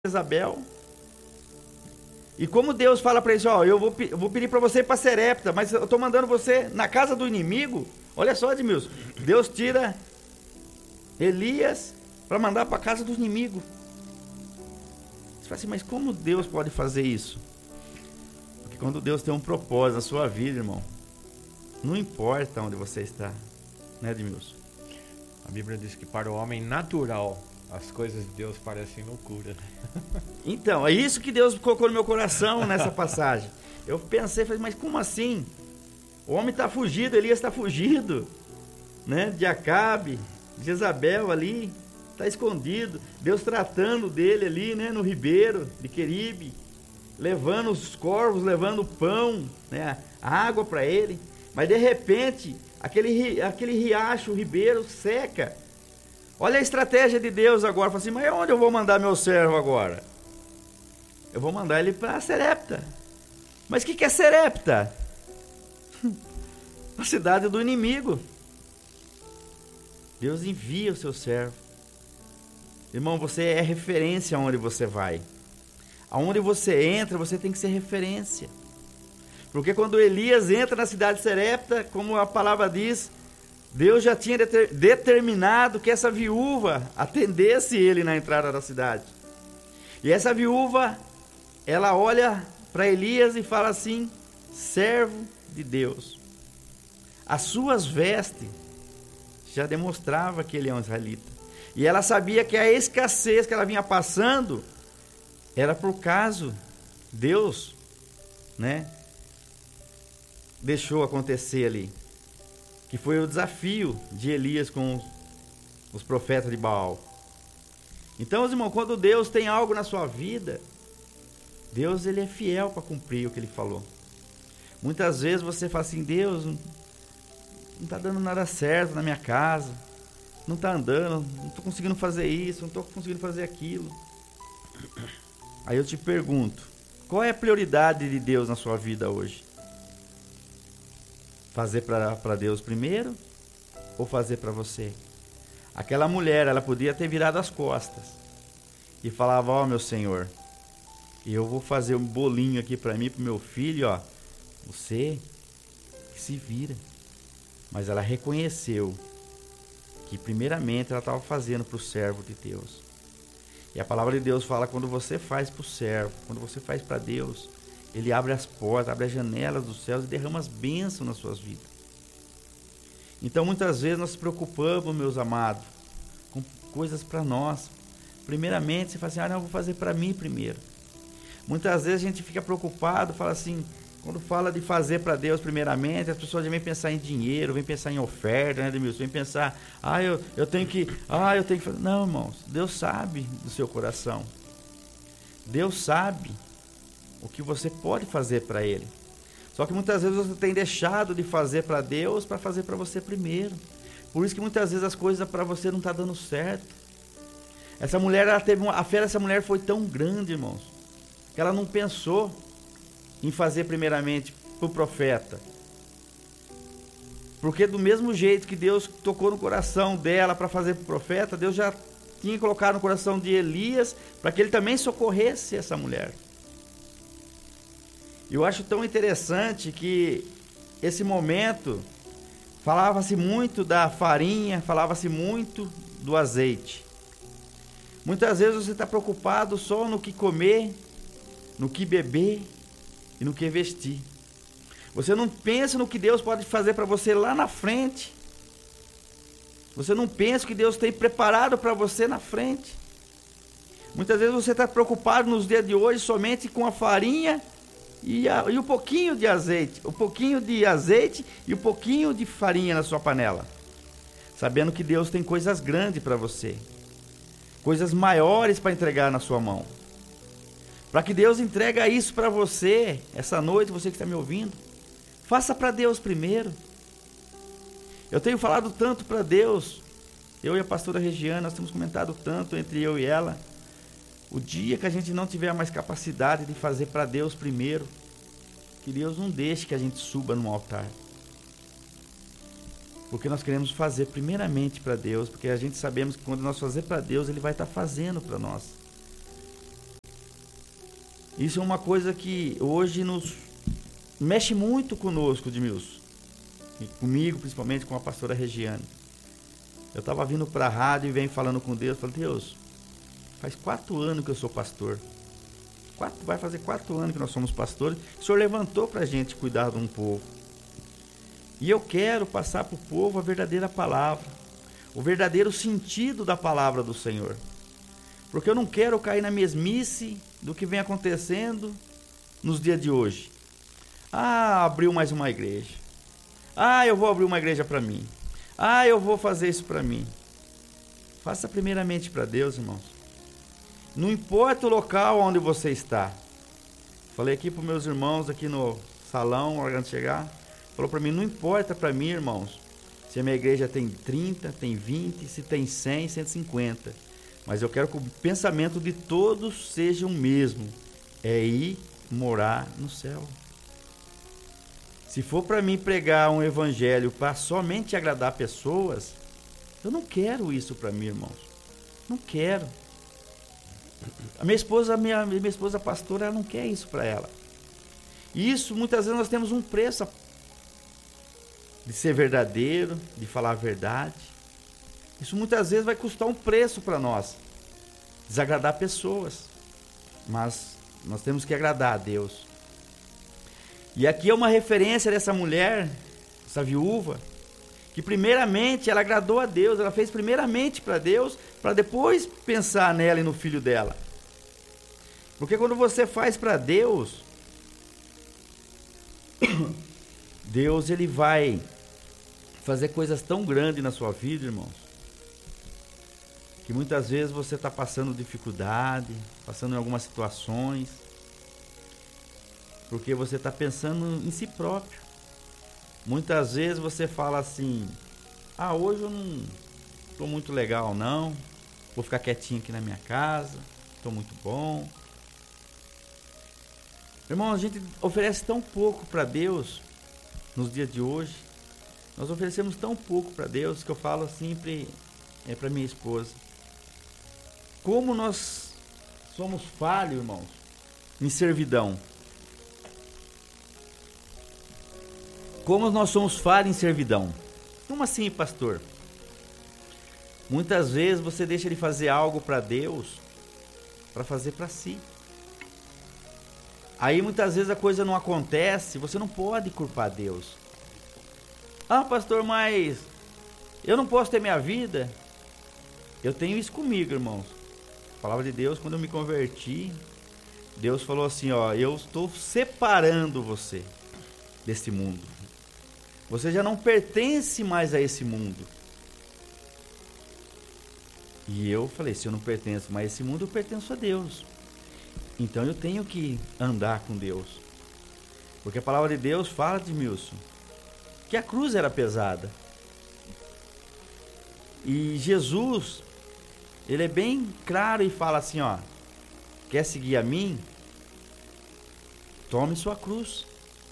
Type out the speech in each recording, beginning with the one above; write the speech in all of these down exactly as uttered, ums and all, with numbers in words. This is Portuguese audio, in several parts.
Jezabel. E como Deus fala para ele, ó, eu vou, eu vou pedir para você ir para Serepta, mas eu estou mandando você na casa do inimigo. Olha só, Edmilson, Deus tira Elias para mandar para a casa do inimigo. Você fala assim, mas como Deus pode fazer isso? Porque quando Deus tem um propósito na sua vida, irmão, não importa onde você está, né, Edmilson? A Bíblia diz que para o homem natural as coisas de Deus parecem loucura. Então, é isso que Deus colocou no meu coração nessa passagem. Eu pensei, falei, mas como assim? O homem está fugido, Elias está fugido, né? De Acabe, de Jezabel ali, está escondido. Deus tratando dele ali, né? No ribeiro de Queribe, levando os corvos, levando o pão, né? A água para ele. Mas de repente, aquele, aquele riacho, o ribeiro seca. Olha a estratégia de Deus agora. Fala assim, mas onde eu vou mandar meu servo agora? Eu vou mandar ele para Serepta. Mas o que, que é Serepta? A cidade do inimigo. Deus envia o seu servo. Irmão, você é referência aonde você vai. Aonde você entra, você tem que ser referência. Porque quando Elias entra na cidade de Serepta, como a palavra diz, Deus já tinha determinado que essa viúva atendesse ele na entrada da cidade. E essa viúva, ela olha para Elias e fala assim, servo de Deus. As suas vestes já demonstrava que ele é um israelita. E ela sabia que a escassez que ela vinha passando era por causa Deus, né? Deixou acontecer ali. Que foi o desafio de Elias com os, os profetas de Baal. Então, irmão, quando Deus tem algo na sua vida, Deus ele é fiel para cumprir o que ele falou. Muitas vezes você fala assim, Deus, não está dando nada certo na minha casa, não está andando, não estou conseguindo fazer isso, não estou conseguindo fazer aquilo. Aí eu te pergunto, qual é a prioridade de Deus na sua vida hoje? Fazer para Deus primeiro ou fazer para você? Aquela mulher, ela podia ter virado as costas e falava, ó, meu Senhor, eu vou fazer um bolinho aqui para mim, para o meu filho, ó, você que se vira. Mas ela reconheceu que primeiramente ela estava fazendo para o servo de Deus. E a palavra de Deus fala, quando você faz para o servo, quando você faz para Deus, Ele abre as portas, abre as janelas dos céus e derrama as bênçãos nas suas vidas. Então muitas vezes nós nos preocupamos, meus amados, com coisas para nós. Primeiramente você fala assim, ah não, eu vou fazer para mim primeiro. Muitas vezes a gente fica preocupado, fala assim, quando fala de fazer para Deus primeiramente, as pessoas já vêm pensar em dinheiro, vêm pensar em oferta, né, Edmilson? Vêm pensar, ah eu, eu tenho que, ah eu tenho que fazer. Não, irmãos, Deus sabe do seu coração. Deus sabe o que você pode fazer para Ele. Só que muitas vezes você tem deixado de fazer para Deus para fazer para você primeiro. Por isso que muitas vezes as coisas para você não estão dando certo. Essa mulher, ela teve uma, a fé dessa mulher foi tão grande, irmãos, que ela não pensou em fazer primeiramente para o profeta. Porque do mesmo jeito que Deus tocou no coração dela para fazer para o profeta, Deus já tinha colocado no coração de Elias para que ele também socorresse essa mulher. Eu acho tão interessante que esse momento falava-se muito da farinha, falava-se muito do azeite. Muitas vezes você está preocupado só no que comer, no que beber e no que vestir. Você não pensa no que Deus pode fazer para você lá na frente. Você não pensa que Deus tem preparado para você na frente. Muitas vezes você está preocupado nos dias de hoje somente com a farinha E, a, e um pouquinho de azeite, um pouquinho de azeite e um pouquinho de farinha na sua panela, sabendo que Deus tem coisas grandes para você, coisas maiores para entregar na sua mão. Para que Deus entregue isso para você, essa noite, você que está me ouvindo, faça para Deus primeiro. Eu tenho falado tanto para Deus, eu e a pastora Regiana, nós temos comentado tanto entre eu e ela. O dia que a gente não tiver mais capacidade de fazer para Deus primeiro, que Deus não deixe que a gente suba no altar. Porque nós queremos fazer primeiramente para Deus, porque a gente sabemos que quando nós fazer para Deus, Ele vai estar fazendo para nós. Isso é uma coisa que hoje nos mexe muito conosco, Edmilson. E comigo, principalmente com a pastora Regiane. Eu estava vindo para a rádio e venho falando com Deus. Falei, Deus, faz quatro anos que eu sou pastor. Quatro, vai fazer quatro anos que nós somos pastores. O Senhor levantou para a gente cuidar de um povo. E eu quero passar para o povo a verdadeira palavra. O verdadeiro sentido da palavra do Senhor. Porque eu não quero cair na mesmice do que vem acontecendo nos dias de hoje. Ah, abriu mais uma igreja. Ah, eu vou abrir uma igreja para mim. Ah, eu vou fazer isso para mim. Faça primeiramente para Deus, irmãos. Não importa o local onde você está. Falei aqui para os meus irmãos aqui no salão, na hora de chegar. Falou para mim, não importa para mim, irmãos, se a minha igreja tem trinta, tem vinte, se tem cem, cento e cinquenta. Mas eu quero que o pensamento de todos seja o mesmo. É ir morar no céu. Se for para mim pregar um evangelho para somente agradar pessoas, eu não quero isso para mim, irmãos. Não quero. A minha esposa, a minha, minha esposa pastora, ela não quer isso para ela. E isso, muitas vezes, nós temos um preço de ser verdadeiro, de falar a verdade. Isso muitas vezes vai custar um preço para nós. Desagradar pessoas. Mas nós temos que agradar a Deus. E aqui é uma referência dessa mulher, essa viúva, que primeiramente ela agradou a Deus, ela fez primeiramente para Deus, para depois pensar nela e no filho dela. Porque quando você faz para Deus, Deus ele vai fazer coisas tão grandes na sua vida, irmãos, que muitas vezes você está passando dificuldade, passando em algumas situações, porque você está pensando em si próprio. Muitas vezes você fala assim, ah, hoje eu não estou muito legal não, vou ficar quietinho aqui na minha casa, estou muito bom. Irmão, a gente oferece tão pouco para Deus nos dias de hoje. Nós oferecemos tão pouco para Deus que eu falo sempre é para minha esposa. Como nós somos falhos, irmãos, em servidão. Como nós somos falhos em servidão. Como assim, pastor? Muitas vezes você deixa de fazer algo para Deus para fazer para si. Aí muitas vezes a coisa não acontece, você não pode culpar Deus. Ah, pastor, mas eu não posso ter minha vida? Eu tenho isso comigo, irmãos. A palavra de Deus, quando eu me converti, Deus falou assim, ó, eu estou separando você desse mundo. Você já não pertence mais a esse mundo. E eu falei, se eu não pertenço mais a esse mundo, eu pertenço a Deus. Então eu tenho que andar com Deus. Porque a palavra de Deus fala, de Edmilson, que a cruz era pesada. E Jesus, ele é bem claro e fala assim, ó, quer seguir a mim? Tome sua cruz.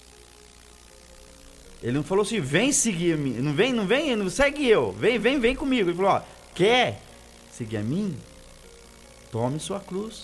Ele não falou assim, vem seguir a mim, não vem, não vem, não segue eu, vem, vem, vem comigo. Ele falou, ó, quer seguir a mim? Tome sua cruz.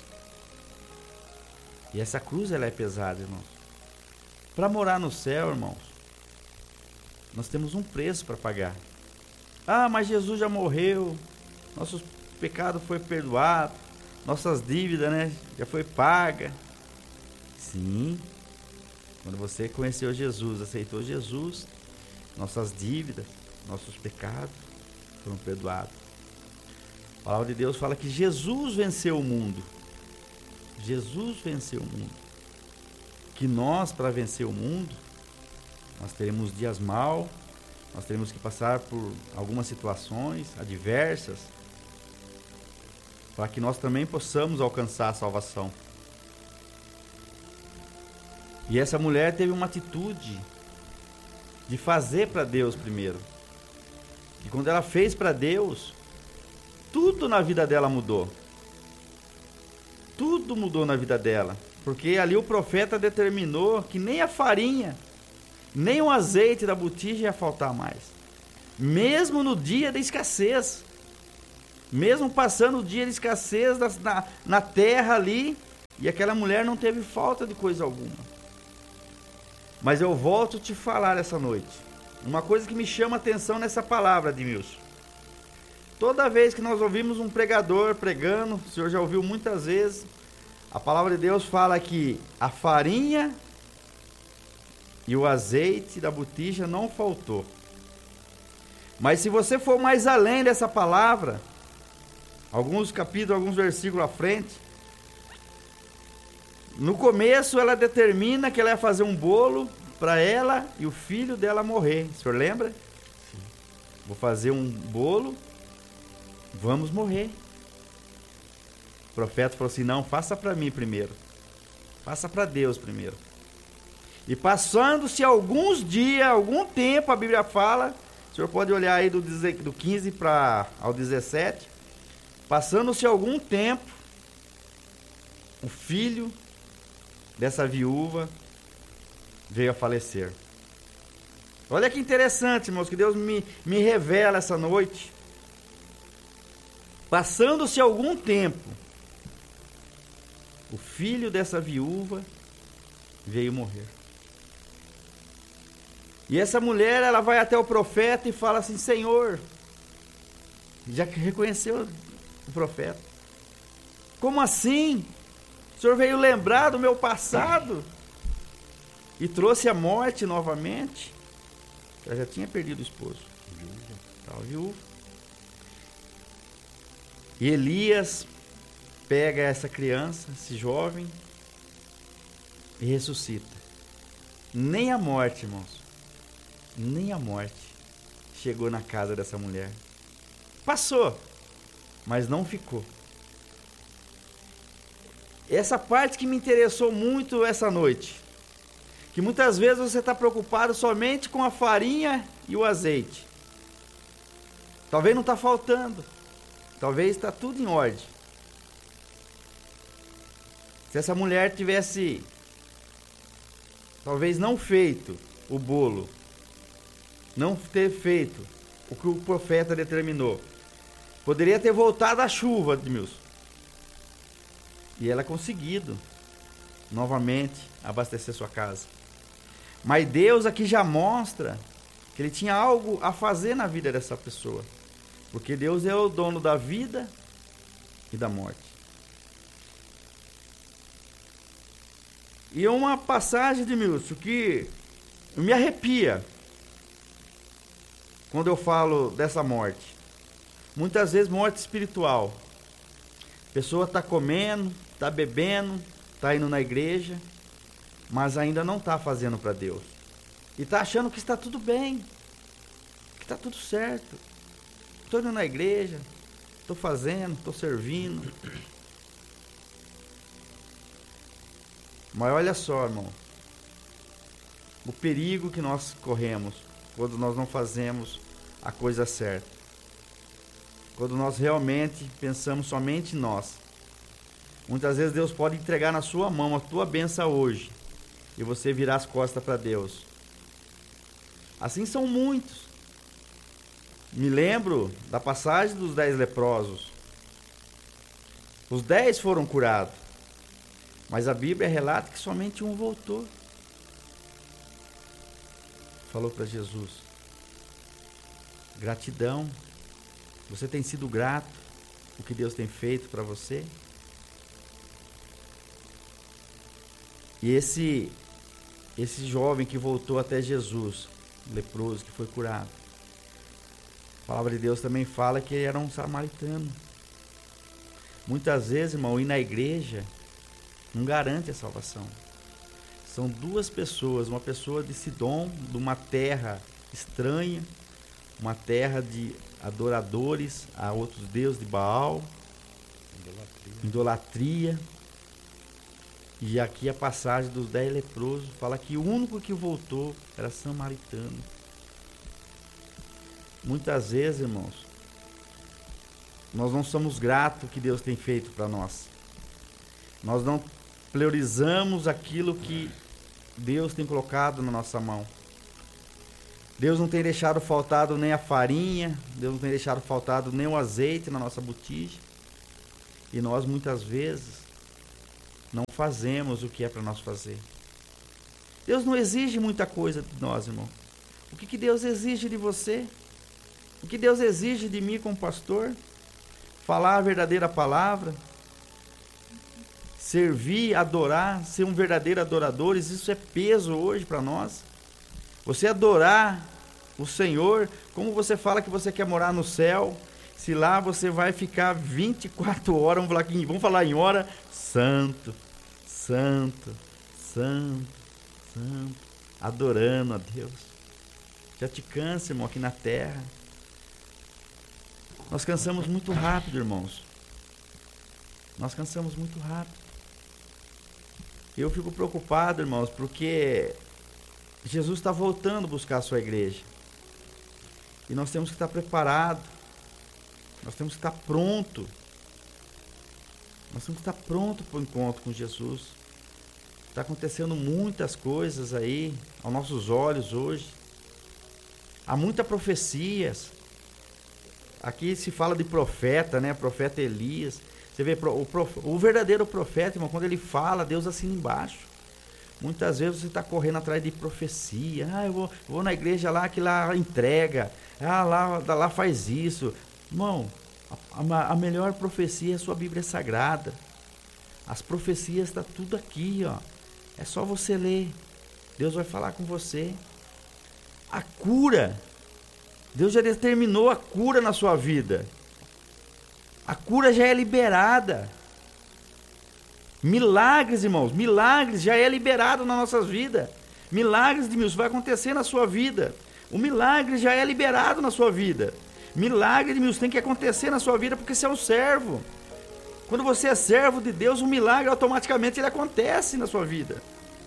E essa cruz, ela é pesada, irmãos. Para morar no céu, irmãos, nós temos um preço para pagar. Ah, mas Jesus já morreu, nossos pecados foi perdoado, nossas dívidas, né, já foi paga. Sim. Quando você conheceu Jesus, aceitou Jesus, nossas dívidas, nossos pecados foram perdoados. A palavra de Deus fala que Jesus venceu o mundo. Jesus venceu o mundo. Que nós, para vencer o mundo, nós teremos dias maus, nós teremos que passar por algumas situações adversas, para que nós também possamos alcançar a salvação. E essa mulher teve uma atitude de fazer para Deus primeiro. E quando ela fez para Deus, tudo na vida dela mudou. Tudo mudou na vida dela. Porque ali o profeta determinou que nem a farinha, nem o azeite da botija ia faltar mais. Mesmo no dia da escassez. Mesmo passando o dia de escassez na, na terra ali, E aquela mulher não teve falta de coisa alguma. Mas eu volto a te falar essa noite. Uma coisa que me chama a atenção nessa palavra, Edmilson. Toda vez que nós ouvimos um pregador pregando, o senhor já ouviu muitas vezes, a palavra de Deus fala que a farinha e o azeite da botija não faltou. Mas se você for mais além dessa palavra, alguns capítulos, alguns versículos à frente, no começo ela determina que ela ia fazer um bolo para ela e o filho dela morrer. O senhor lembra? Sim. Vou fazer um bolo, vamos morrer. O profeta falou assim, não, faça para mim primeiro. Faça para Deus primeiro. E passando-se alguns dias, algum tempo, a Bíblia fala, o senhor pode olhar aí do, do quinze para ao dezessete, passando-se algum tempo, o filho dessa viúva veio a falecer. Olha que interessante, irmãos, que Deus me, me revela essa noite. Passando-se algum tempo, o filho dessa viúva veio morrer. E essa mulher, ela vai até o profeta e fala assim, Senhor, já que reconheceu o profeta, como assim? O Senhor veio lembrar do meu passado e trouxe a morte novamente. Ela já tinha perdido o esposo. Estava viúva. E Elias pega essa criança, esse jovem, e ressuscita. Nem a morte, irmãos, nem a morte chegou na casa dessa mulher. Passou, mas não ficou. Essa parte que me interessou muito essa noite, que muitas vezes você está preocupado somente com a farinha e o azeite. Talvez não está faltando, talvez está tudo em ordem. Se essa mulher tivesse, talvez não feito o bolo, não ter feito o que o profeta determinou, poderia ter voltado a chuva, Edmilson. E ela conseguido novamente abastecer sua casa. Mas Deus aqui já mostra que ele tinha algo a fazer na vida dessa pessoa. Porque Deus é o dono da vida e da morte. E uma passagem de Milton que me arrepia quando eu falo dessa morte. Muitas vezes morte espiritual. A pessoa está comendo, está bebendo, está indo na igreja, mas ainda não está fazendo para Deus. E está achando que está tudo bem, que está tudo certo. Estou indo na igreja, estou fazendo, estou servindo. Mas olha só, irmão, o perigo que nós corremos quando nós não fazemos a coisa certa. Quando nós realmente pensamos somente em nós. Muitas vezes Deus pode entregar na sua mão a tua bênção hoje e você virar as costas para Deus. Assim são muitos. Me lembro da passagem dos dez leprosos. Os dez foram curados, mas a Bíblia relata que somente um voltou. Falou para Jesus: gratidão. Você tem sido grato o que Deus tem feito para você? E esse, esse jovem que voltou até Jesus, leproso, que foi curado, a palavra de Deus também fala que ele era um samaritano. Muitas vezes, irmão, ir na igreja não garante a salvação. São duas pessoas, uma pessoa de Sidom, de uma terra estranha, uma terra de adoradores a outros deuses de Baal, idolatria. idolatria. E aqui a passagem dos dez leprosos fala que o único que voltou era samaritano. Muitas vezes, irmãos, nós não somos gratos ao que Deus tem feito para nós. Nós não priorizamos aquilo que Deus tem colocado na nossa mão. Deus não tem deixado faltado nem a farinha, Deus não tem deixado faltado nem o azeite na nossa botija. E nós muitas vezes não fazemos o que é para nós fazer. Deus não exige muita coisa de nós, irmão. O que, que Deus exige de você? O que Deus exige de mim como pastor? Falar a verdadeira palavra, servir, adorar, ser um verdadeiro adorador, isso é peso hoje para nós. Você adorar o Senhor, como você fala que você quer morar no céu, se lá você vai ficar vinte e quatro horas, vamos falar, aqui, vamos falar em hora, santo, santo, santo, santo, adorando a Deus. Já te cansa, irmão, aqui na terra. Nós cansamos muito rápido, irmãos. Nós cansamos muito rápido. Eu fico preocupado, irmãos, porque Jesus está voltando a buscar a sua igreja. E nós temos que estar preparados. Nós temos que estar pronto. Nós temos que estar pronto para o encontro com Jesus. Está acontecendo muitas coisas aí, aos nossos olhos hoje. Há muitas profecias. Aqui se fala de profeta, né? Profeta Elias. Você vê, o, prof... o verdadeiro profeta, irmão, quando ele fala, Deus assina embaixo. Muitas vezes você está correndo atrás de profecia. Ah, eu vou, vou na igreja lá que lá entrega. Ah, lá, lá faz isso. Irmão, a, a, a melhor profecia é a sua Bíblia Sagrada. As profecias estão tudo aqui, ó. É só você ler. Deus vai falar com você. A cura. Deus já determinou a cura na sua vida. A cura já é liberada. Milagres, irmãos, milagres já é liberado nas nossas vidas. Milagres de milagres vai acontecer na sua vida. O milagre já é liberado na sua vida. Milagre de milagres tem que acontecer na sua vida porque você é um servo. Quando você é servo de Deus, o milagre automaticamente ele acontece na sua vida.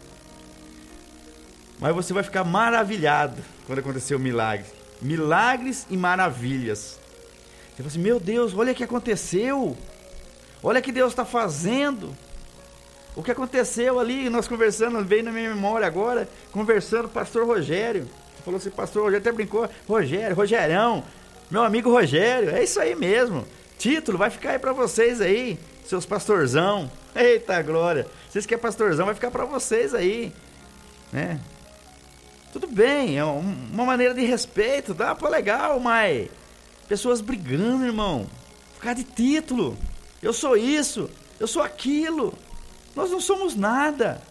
Mas você vai ficar maravilhado quando acontecer o milagre. Milagres e maravilhas. Você fala assim, meu Deus, olha o que aconteceu. Olha o que Deus está fazendo. O que aconteceu ali, nós conversando, veio na minha memória agora, conversando com o pastor Rogério. Você falou assim, pastor Rogério até brincou, Rogério, Rogerão, meu amigo Rogério, é isso aí mesmo. Título vai ficar aí para vocês aí, seus pastorzão. Eita glória, vocês que é pastorzão, vai ficar para vocês aí, né? Tudo bem, é uma maneira de respeito, tá? Pô, legal, mas pessoas brigando, irmão, por causa de título. Eu sou isso, eu sou aquilo. Nós não somos nada.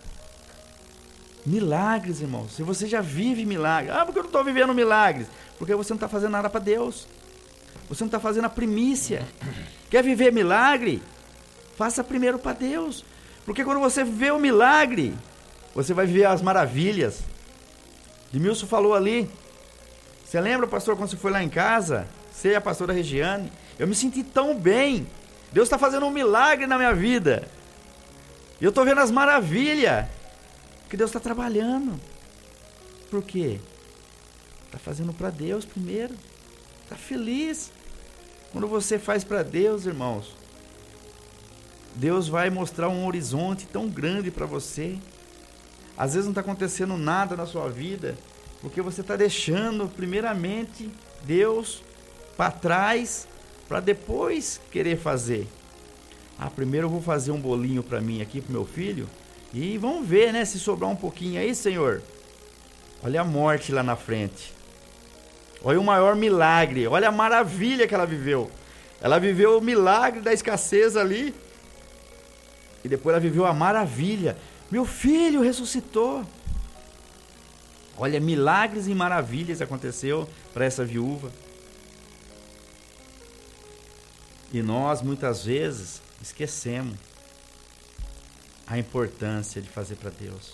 Milagres, irmão. Se você já vive milagres. Ah, porque eu não estou vivendo milagres? Porque você não está fazendo nada para Deus. Você não está fazendo a primícia. Quer viver milagre? Faça primeiro para Deus. Porque quando você vê o milagre, você vai ver as maravilhas. Demilson falou ali. Você lembra, pastor, quando você foi lá em casa? Você e a pastora Regiane. Eu me senti tão bem. Deus está fazendo um milagre na minha vida. E eu estou vendo as maravilhas. Porque Deus está trabalhando. Por quê? Está fazendo para Deus primeiro. Está feliz. Quando você faz para Deus, irmãos, Deus vai mostrar um horizonte tão grande para você. Às vezes não está acontecendo nada na sua vida, porque você está deixando primeiramente Deus para trás, para depois querer fazer. Ah, primeiro eu vou fazer um bolinho para mim aqui, para meu filho, e vamos ver, né, se sobrar um pouquinho aí, Senhor. Olha a morte lá na frente. Olha o maior milagre, olha a maravilha que ela viveu. Ela viveu o milagre da escassez ali, e depois ela viveu a maravilha. Meu filho ressuscitou. Olha, milagres e maravilhas aconteceu para essa viúva. E nós, muitas vezes, esquecemos a importância de fazer para Deus.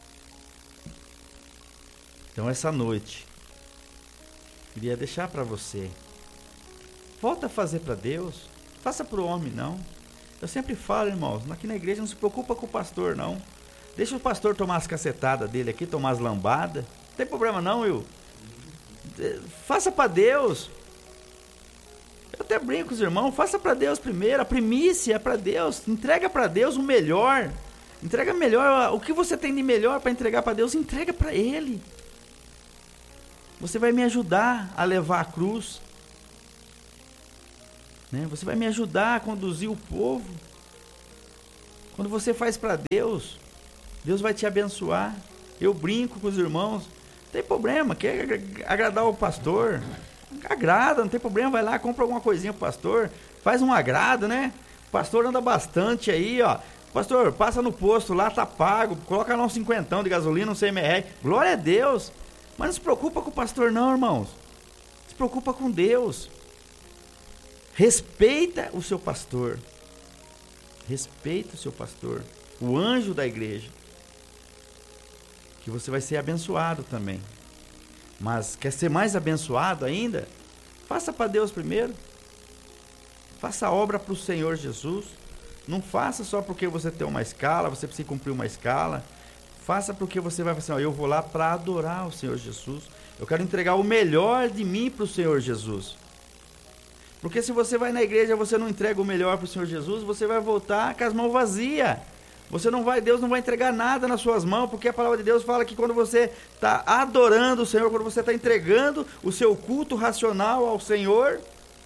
Então, essa noite, queria deixar para você. Volta a fazer para Deus. Faça para o homem, não. Eu sempre falo, irmãos, aqui na igreja não se preocupa com o pastor, não. Deixa o pastor tomar as cacetadas dele aqui, tomar as lambadas. Não tem problema não, Will. Faça para Deus. Eu até brinco com os irmãos, faça para Deus primeiro. A primícia é para Deus. Entrega para Deus o melhor. Entrega melhor. O que você tem de melhor para entregar para Deus, entrega para Ele. Você vai me ajudar a levar a cruz. Né? Você vai me ajudar a conduzir o povo. Quando você faz para Deus, Deus vai te abençoar. Eu brinco com os irmãos, não tem problema, quer agradar o pastor, agrada, não tem problema, vai lá, compra alguma coisinha pro pastor, faz um agrado, né? O pastor anda bastante aí, ó. Pastor, passa no posto lá, tá pago, coloca lá um cinquentão de gasolina, um C M R, glória a Deus. Mas não se preocupa com o pastor não, irmãos. Se preocupa com Deus. Respeita o seu pastor. Respeita o seu pastor, o anjo da igreja. Que você vai ser abençoado também. Mas quer ser mais abençoado ainda? Faça para Deus primeiro. Faça a obra para o Senhor Jesus. Não faça só porque você tem uma escala, você precisa cumprir uma escala. Faça porque você vai falar assim, ó, eu vou lá para adorar o Senhor Jesus. Eu quero entregar o melhor de mim para o Senhor Jesus. Porque se você vai na igreja e você não entrega o melhor para o Senhor Jesus, você vai voltar com as mãos vazias. Você não vai, Deus não vai entregar nada nas suas mãos, porque a palavra de Deus fala que quando você está adorando o Senhor, quando você está entregando o seu culto racional ao Senhor,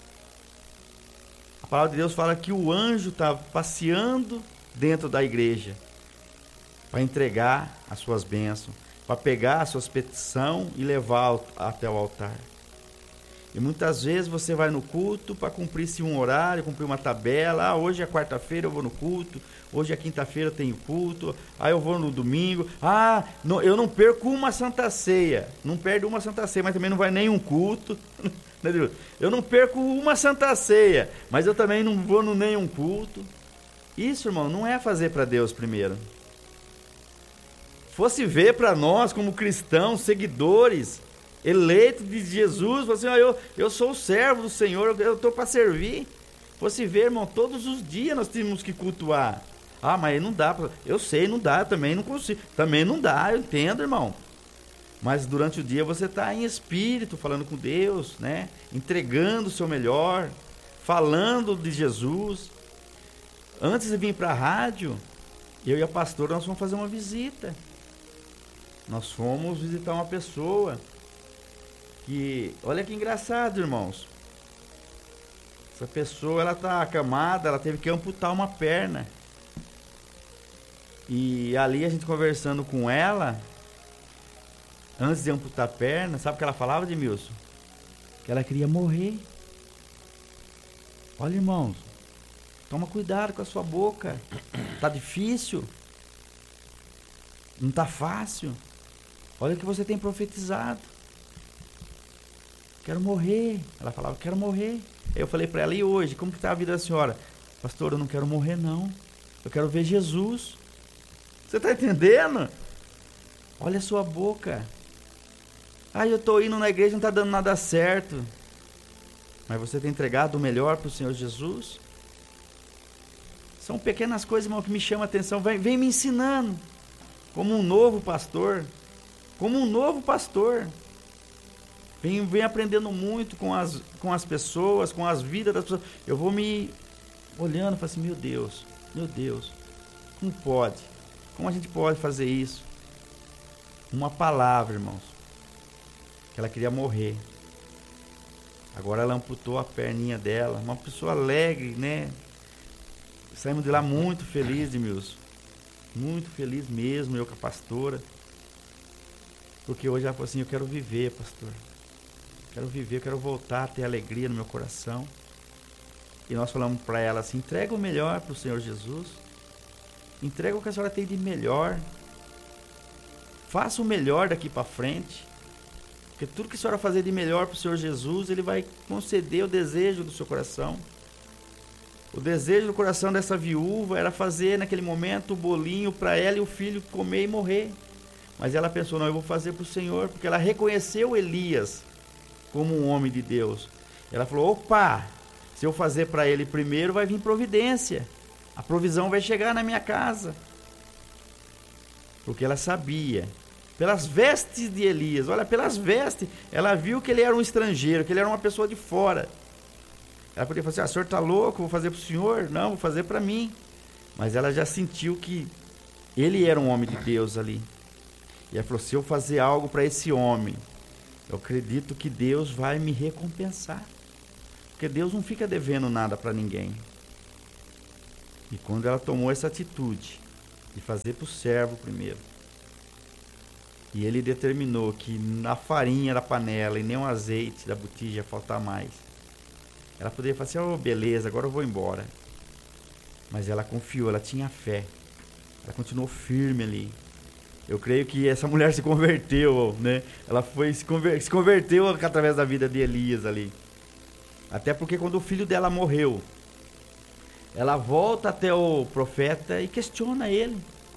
a palavra de Deus fala que o anjo está passeando dentro da igreja para entregar as suas bênçãos, para pegar as suas petições e levar até o altar. E muitas vezes você vai no culto para cumprir-se um horário, cumprir uma tabela. Ah, hoje é quarta-feira, eu vou no culto. Hoje é quinta-feira, eu tenho culto. Ah, eu vou no domingo. Ah, não, eu não perco uma Santa Ceia. Não perde uma Santa Ceia, mas também não vai nenhum culto. Eu não perco uma Santa Ceia, mas eu também não vou no nenhum culto. Isso, irmão, não é fazer para Deus primeiro. Fosse ver para nós como cristãos, seguidores, eleito de Jesus, você, assim, eu, eu sou o servo do Senhor, eu estou para servir. Fosse ver, irmão, todos os dias nós temos que cultuar. Ah, mas não dá, pra, eu sei, não dá, também não consigo, também não dá, eu entendo, irmão. Mas durante o dia você está em espírito, falando com Deus, né? Entregando o seu melhor, falando de Jesus. Antes de vir para a rádio, eu e a pastora, nós fomos fazer uma visita. Nós fomos visitar uma pessoa que, olha que engraçado, irmãos. Essa pessoa, ela está acamada, ela teve que amputar uma perna. E ali a gente conversando com ela, antes de amputar a perna, sabe o que ela falava, Edmilson? Que ela queria morrer. Olha, irmãos, toma cuidado com a sua boca. Tá difícil. Não tá fácil. Olha o que você tem profetizado. Quero morrer. Ela falava, quero morrer. Aí eu falei para ela, e hoje, como que está a vida da senhora? Pastor, eu não quero morrer não. Eu quero ver Jesus. Você está entendendo? Olha a sua boca. Ah, eu estou indo na igreja, não está dando nada certo. Mas você tem entregado o melhor para o Senhor Jesus? São pequenas coisas, irmão, que me chamam a atenção. Vem, vem me ensinando. Como um novo pastor. Como um novo pastor. Vem, vem aprendendo muito com as, com as pessoas, com as vidas das pessoas. Eu vou me olhando e falo assim, meu Deus, meu Deus, como pode? Como a gente pode fazer isso? Uma palavra, irmãos, que ela queria morrer. Agora ela amputou a perninha dela. Uma pessoa alegre, né? Saímos de lá muito felizes, Edmilson. Muito feliz mesmo, eu com a pastora. Porque hoje ela falou assim, eu quero viver, pastor. Quero viver, eu quero voltar a ter alegria no meu coração. E nós falamos para ela assim, entrega o melhor para o Senhor Jesus. Entrega o que a senhora tem de melhor. Faça o melhor daqui para frente. Porque tudo que a senhora fazer de melhor para o Senhor Jesus, Ele vai conceder o desejo do seu coração. O desejo do coração dessa viúva era fazer naquele momento o bolinho para ela e o filho comer e morrer. Mas ela pensou, não, eu vou fazer para o Senhor, porque ela reconheceu Elias como um homem de Deus. Ela falou, opa, se eu fazer para ele primeiro, vai vir providência. A provisão vai chegar na minha casa. Porque ela sabia, pelas vestes de Elias, olha, pelas vestes, ela viu que ele era um estrangeiro, que ele era uma pessoa de fora. Ela podia falar assim, ah, o senhor está louco, vou fazer para o senhor? Não, vou fazer para mim. Mas ela já sentiu que ele era um homem de Deus ali. E ela falou, se eu fazer algo para esse homem, eu acredito que Deus vai me recompensar. Porque Deus não fica devendo nada para ninguém. E quando ela tomou essa atitude de fazer para o servo primeiro, e ele determinou que na farinha da panela e nem o azeite da botija ia faltar mais, ela poderia falar assim, oh, beleza, agora eu vou embora. Mas ela confiou, ela tinha fé. Ela continuou firme ali. Eu creio que essa mulher se converteu, né? Ela foi, se, conver, se converteu através da vida de Elias ali. Até porque quando o filho dela morreu, ela volta até o profeta e questiona ele.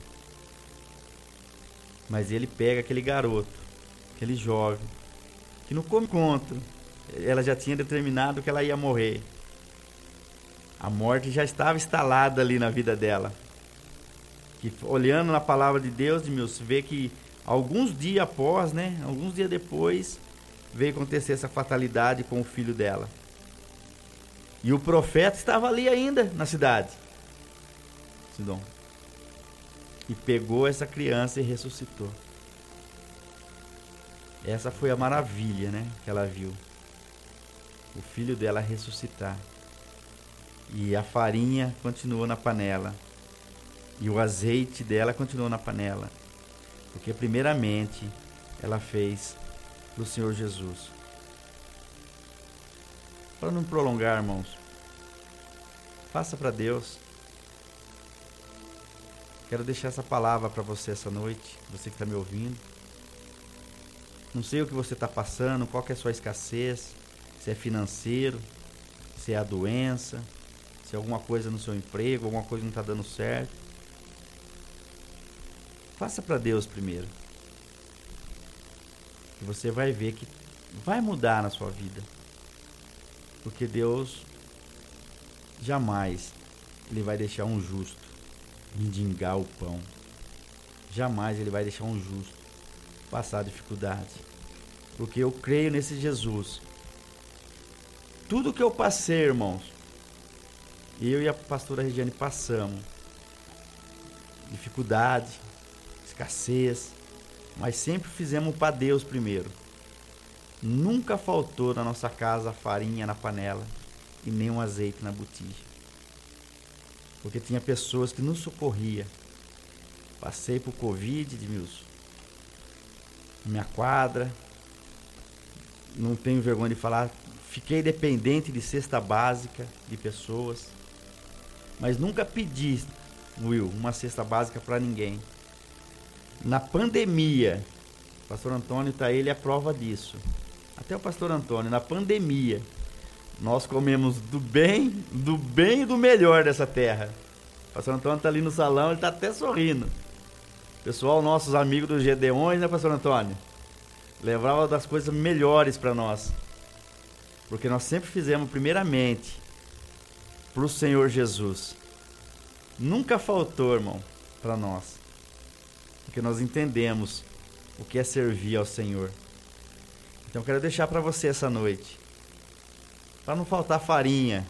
Mas ele pega aquele garoto, aquele jovem, que no encontro ela já tinha determinado que ela ia morrer. A morte já estava instalada ali na vida dela. Que, olhando na palavra de Deus, de meus, vê que alguns dias após, né, alguns dias depois, veio acontecer essa fatalidade com o filho dela. E o profeta estava ali ainda na cidade, Sidom, e pegou essa criança e ressuscitou. Essa foi a maravilha, né, que ela viu. O filho dela ressuscitar. E a farinha continuou na panela. E o azeite dela continuou na panela. Porque primeiramente ela fez para o Senhor Jesus. Para não prolongar, irmãos, faça para Deus. Quero deixar essa palavra para você essa noite, você que está me ouvindo. Não sei o que você está passando, qual que é a sua escassez, se é financeiro, se é a doença, se é alguma coisa no seu emprego, alguma coisa não está dando certo. Faça para Deus primeiro. E você vai ver que vai mudar na sua vida. Porque Deus jamais Ele vai deixar um justo mendigar o pão. Jamais Ele vai deixar um justo passar dificuldade. Porque eu creio nesse Jesus. Tudo que eu passei, irmãos, eu e a pastora Regiane passamos. Dificuldade, escassez, mas sempre fizemos para Deus primeiro. Nunca faltou na nossa casa farinha na panela e nem um azeite na botija. Porque tinha pessoas que nos socorriam. Passei por Covid, de meus, minha quadra, não tenho vergonha de falar, fiquei dependente de cesta básica de pessoas, mas nunca pedi, Will, uma cesta básica para ninguém. Na pandemia, o pastor Antônio está aí, ele é prova disso. Até o pastor Antônio, na pandemia, nós comemos do bem, do bem e do melhor dessa terra. O pastor Antônio está ali no salão, ele está até sorrindo. Pessoal, nossos amigos do Gedeões, né, pastor Antônio? Levava das coisas melhores para nós. Porque nós sempre fizemos primeiramente para o Senhor Jesus. Nunca faltou, irmão, para nós. Porque nós entendemos o que é servir ao Senhor. Então eu quero deixar para você essa noite, para não faltar farinha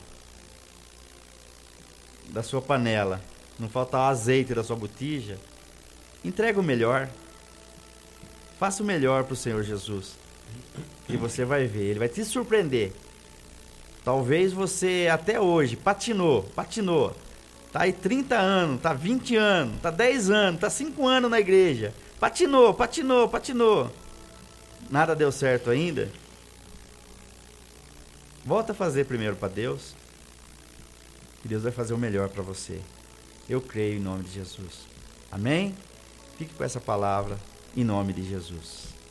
da sua panela, não faltar azeite da sua botija, entrega o melhor. Faça o melhor para o Senhor Jesus. E você vai ver, Ele vai te surpreender. Talvez você até hoje patinou, patinou. Tá aí trinta anos, tá vinte anos, tá dez anos, tá cinco anos na igreja. Patinou, patinou, patinou. Nada deu certo ainda. Volta a fazer primeiro para Deus. E Deus vai fazer o melhor para você. Eu creio em nome de Jesus. Amém? Fique com essa palavra em nome de Jesus.